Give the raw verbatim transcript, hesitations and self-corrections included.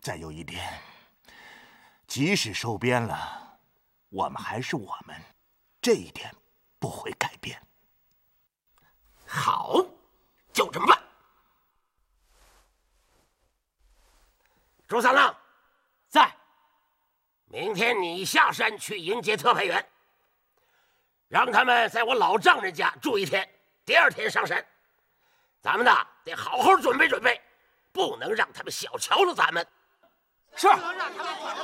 再有一点，即使收编了，我们还是我们，这一点不会改变。 好，就这么办。朱三郎， 在。 明天你下山去迎接特派员，让他们在我老丈人家住一天，第二天上山。咱们呢得好好准备准备，不能让他们小瞧了咱们。 是。